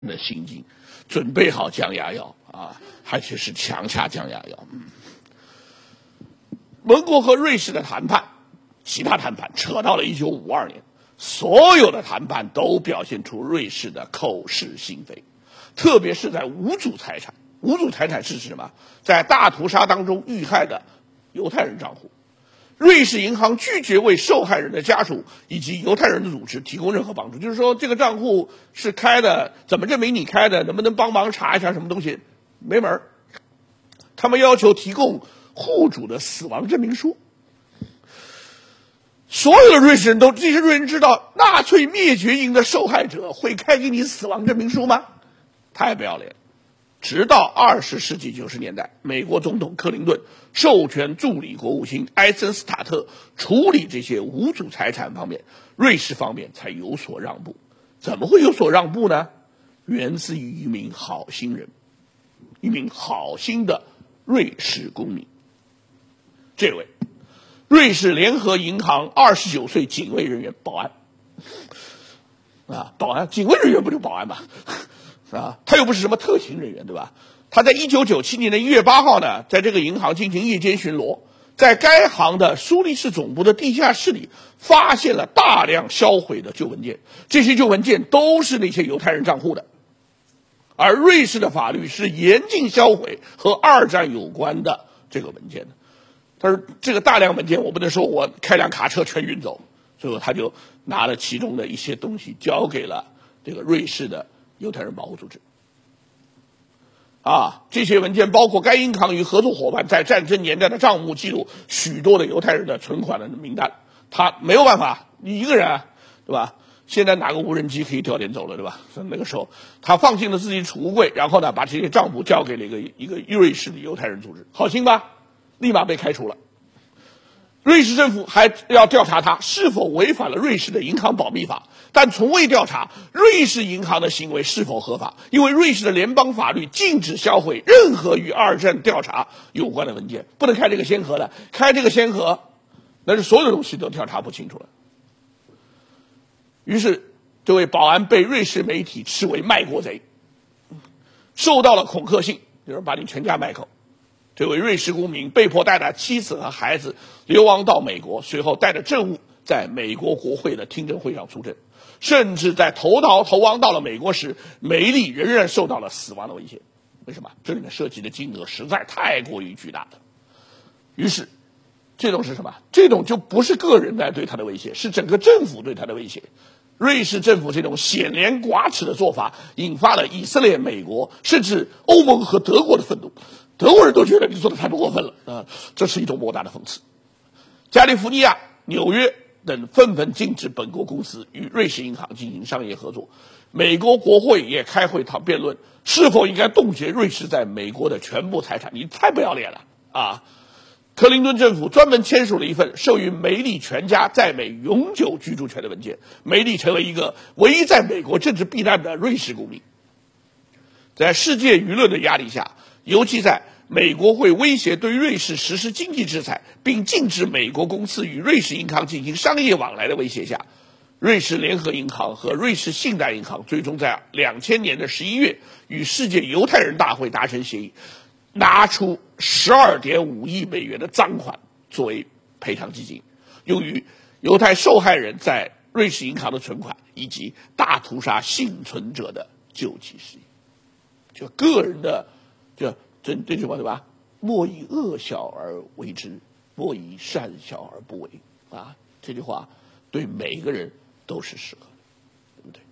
的心境，准备好降压药啊，而且是强掐降压药。盟国和瑞士的谈判，其他谈判扯到了1952年，所有的谈判都表现出瑞士的口是心非，特别是在无主财产。无主财产是指什么？在大屠杀当中遇害的犹太人账户。瑞士银行拒绝为受害人的家属以及犹太人的组织提供任何帮助，就是说这个账户是开的，怎么证明你开的？能不能帮忙查一下什么东西？没门儿。他们要求提供户主的死亡证明书。所有的瑞士人这些瑞士人知道纳粹灭绝营的受害者会开给你死亡证明书吗？太不要脸了。直到20世纪90年代，美国总统克林顿授权助理国务卿埃森斯塔特处理这些无主财产方面，瑞士方面才有所让步。怎么会有所让步呢？源自于一名好心人，一名好心的瑞士公民。这位瑞士联合银行29岁警卫人员保安保安，警卫人员不就保安吗？他又不是什么特勤人员，对吧？他在1997年的1月8号呢，在这个银行进行夜间巡逻，在该行的苏黎世总部的地下室里发现了大量销毁的旧文件，这些旧文件都是那些犹太人账户的。而瑞士的法律是严禁销毁和二战有关的这个文件的。但是这个大量文件我不能说我开辆卡车全运走，所以他就拿了其中的一些东西交给了这个瑞士的犹太人保护组织。这些文件包括该银行与合作伙伴在战争年代的账目记录许多的犹太人的存款的名单。他没有办法，你一个人对吧？现在哪个无人机可以调点走了，对吧？所以那个时候他放进了自己储物柜，然后呢把这些账簿交给了一个瑞士的犹太人组织。好心吧，立马被开除了。瑞士政府还要调查他是否违反了瑞士的银行保密法，但从未调查瑞士银行的行为是否合法，因为瑞士的联邦法律禁止销毁任何与二战调查有关的文件，不能开这个先河的，开这个先河那是所有的东西都调查不清楚了。于是这位保安被瑞士媒体斥为卖国贼，受到了恐吓信，就是把你全家卖口。这位瑞士公民被迫带着妻子和孩子流亡到美国，随后带着证物在美国国会的听证会上出证，甚至在投亡到了美国时，梅利仍然受到了死亡的威胁。为什么？这里面涉及的金额实在太过于巨大了。于是这种是什么？这种就不是个人来对他的威胁，是整个政府对他的威胁。瑞士政府这种显廉寡耻的做法引发了以色列、美国甚至欧盟和德国的愤怒。德国人都觉得你做的太不过分了这是一种莫大的讽刺。加利福尼亚、纽约等纷纷禁止本国公司与瑞士银行进行商业合作。美国国会也开会辩论是否应该冻结瑞士在美国的全部财产。你太不要脸了克林顿政府专门签署了一份授予梅利全家在美永久居住权的文件，梅利成为一个唯一在美国政治避难的瑞士公民。在世界舆论的压力下，尤其在美国会威胁对瑞士实施经济制裁，并禁止美国公司与瑞士银行进行商业往来的威胁下，瑞士联合银行和瑞士信贷银行最终在2000年的11月与世界犹太人大会达成协议，拿出12.5亿美元的赃款作为赔偿基金，用于犹太受害人在瑞士银行的存款以及大屠杀幸存者的救济事宜。就个人的这句话对吧？莫以恶小而为之，莫以善小而不为这句话对每一个人都是适合的，对不对？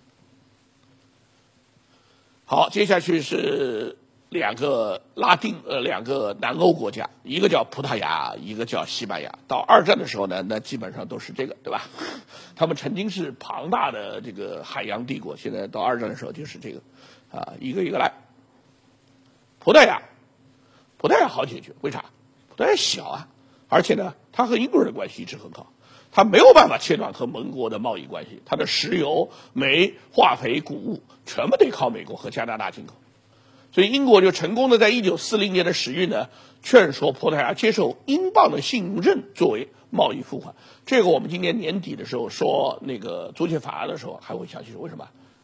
好，接下去是两个南欧国家，一个叫葡萄牙，一个叫西班牙。到二战的时候呢，那基本上都是这个，对吧？他们曾经是庞大的这个海洋帝国，现在到二战的时候就是这个一个一个来。葡萄牙好解决，为啥？葡萄牙小而且呢，它和英国人的关系一直很好，它没有办法切断和盟国的贸易关系，它的石油、煤、化肥、谷物全部得靠美国和加拿大进口。所以英国就成功的在1940年的10月呢，劝说葡萄牙接受英镑的信用证作为贸易付款。这个我们今年年底的时候说那个租借法案的时候还会详细说，为什么？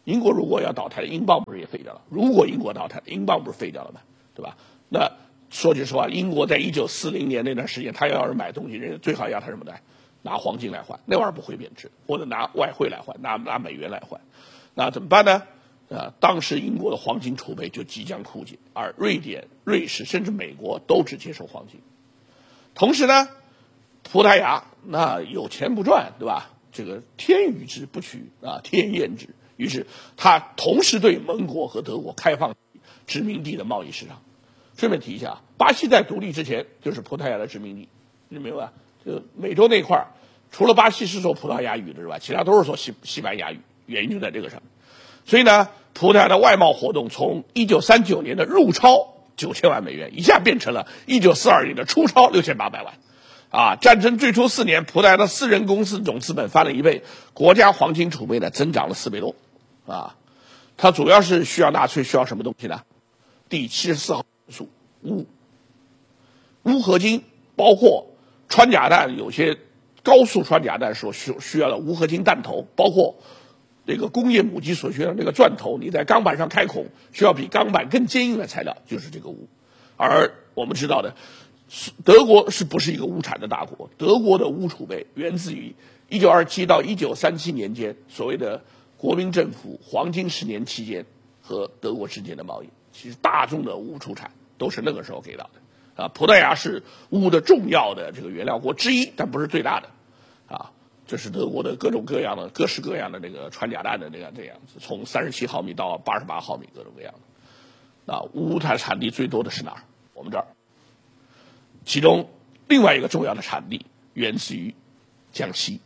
英国如果要倒台，英镑不是也废掉了？如果英国倒台，英镑不是废掉了吗？对吧？那说句实话，英国在1940年那段时间，他要是买东西，人家最好要他什么的，拿黄金来换，那玩意儿不会贬值，或者拿外汇来换，拿美元来换，那怎么办呢？当时英国的黄金储备就即将枯竭，而瑞典、瑞士甚至美国都只接受黄金。同时呢，葡萄牙那有钱不赚，对吧？这个天与之不取啊，天厌之。于是他同时对盟国和德国开放殖民地的贸易市场。顺便提一下，巴西在独立之前就是葡萄牙的殖民地，你明白吧？就美洲那块除了巴西是说葡萄牙语的之外，其他都是说西班牙语，原因就在这个上面。所以呢，葡萄牙的外贸活动从1939年的入超9000万美元，一下变成了1942年的出超6800万。战争最初4年，葡萄牙的私人公司总资本翻了1倍，国家黄金储备呢增长了4倍多。它主要是需要纳粹需要什么东西呢？第74号元素钨，钨合金包括穿甲弹，有些高速穿甲弹所需要的钨合金弹头，包括这个工业母机所需要的这个钻头，你在钢板上开孔需要比钢板更坚硬的材料，就是这个钨。而我们知道的，德国是不是一个钨产的大国？德国的钨储备源自于1927到1937年间所谓的国民政府黄金10年期间和德国之间的贸易。其实大众的钨出产都是那个时候给到的。葡萄牙是钨的重要的这个原料国之一，但不是最大的。这是德国的各式各样的这个穿甲弹的这样子，从37毫米到88毫米，各种各样的。钨它产地最多的是哪儿？我们这儿。其中另外一个重要的产地源自于江西。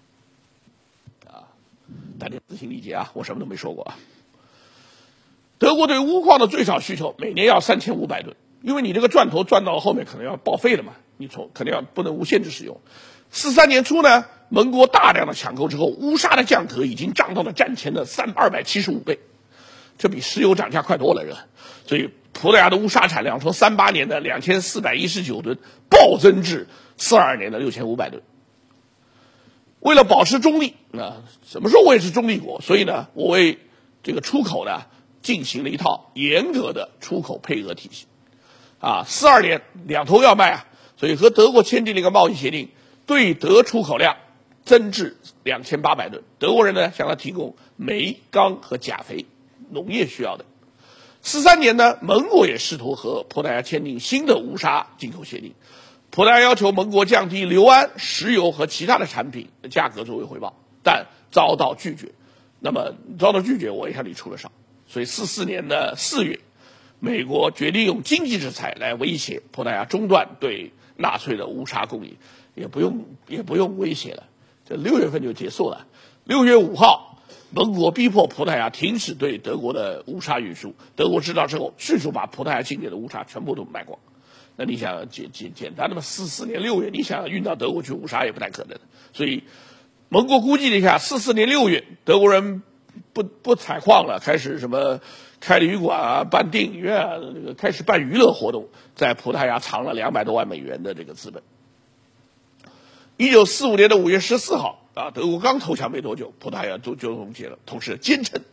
大家自行理解啊，我什么都没说过啊。德国对钨矿的最少需求每年要3500吨，因为你这个钻头钻到后面可能要报废了嘛，你肯定不能无限制使用。43年初呢，盟国大量的抢购之后，钨砂的价格已经涨到了战前的275倍，这比石油涨价快多了，所以葡萄牙的钨砂产量从38年的2419吨暴增至42年的6500吨。为了保持中立，怎么说我也是中立国，所以呢，我为这个出口呢进行了一套严格的出口配额体系。42年两头要卖所以和德国签订了一个贸易协定，对德出口量增至2800吨。德国人呢向他提供煤、钢和钾肥，农业需要的。43年呢，盟国也试图和葡萄牙签订新的钨砂进口协定。葡萄牙要求盟国降低硫胺、石油和其他的产品的价格作为回报，但遭到拒绝。那么遭到拒绝，我也向你出了手。所以44年的4月，美国决定用经济制裁来威胁葡萄牙中断对纳粹的钨砂供应，也不用威胁了，这6月份就结束了。6月5号，盟国逼迫葡萄牙停止对德国的钨砂运输，德国知道之后，迅速把葡萄牙境内的钨砂全部都卖光。那你想简单的嘛，44年6月，你想运到德国去钨砂也不太可能。所以，盟国估计了一下，44年6月，德国人不采矿了，开始什么开旅馆办电影院开始办娱乐活动，在葡萄牙藏了200多万美元的这个资本。1945年的5月14号德国刚投降没多久，葡萄牙就冻结了，同时坚称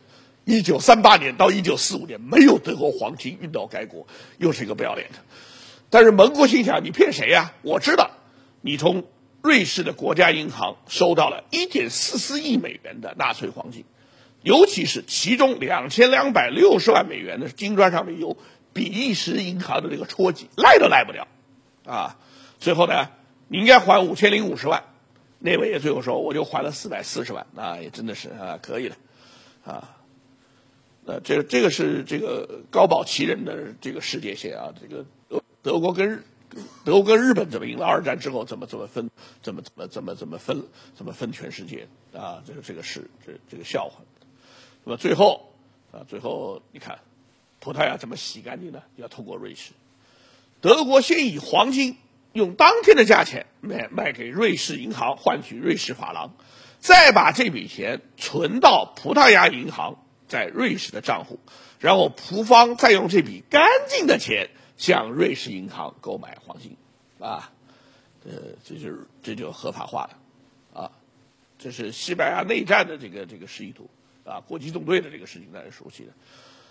1938年到1945年没有德国黄金运到该国，又是一个不要脸的。但是盟国心想，你骗谁呀？我知道，你从瑞士的国家银行收到了1.44亿美元的纳粹黄金，尤其是其中2260万美元的金砖上面有比利时银行的这个戳记，赖都赖不了最后呢，你应该还5050万，那位也最后说我就还了440万，也真的是可以了这个是这个高保奇人的这个世界线这个德国跟日本怎么赢了2战之后怎么分全世界这个笑话。那么最后你看葡萄牙怎么洗干净呢？要通过瑞士。德国先以黄金用当天的价钱卖给瑞士银行换取瑞士法郎，再把这笔钱存到葡萄牙银行在瑞士的账户，然后葡方再用这笔干净的钱向瑞士银行购买黄金这就合法化了这是西班牙内战的这个示意图。 啊，国际纵队的这个事情大家是熟悉的。